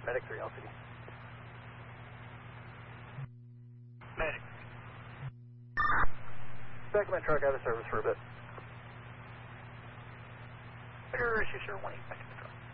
Medic 3 LCD. Medic. Back of my truck out of service for a bit. Figure issue, sir. 1-8 back in the truck.